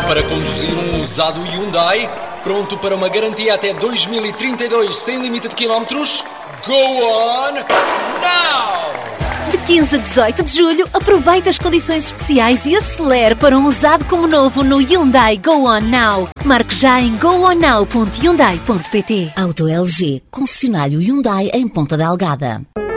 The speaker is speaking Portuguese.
para conduzir um usado Hyundai, pronto para uma garantia até 2032 sem limite de quilómetros? Go on now! De 15 a 18 de julho, aproveita as condições especiais e acelere para um usado como novo no Hyundai Go On Now. Marque já em gooonnow.hyundai.pt. Auto LG, concessionário Hyundai em Ponta Delgada.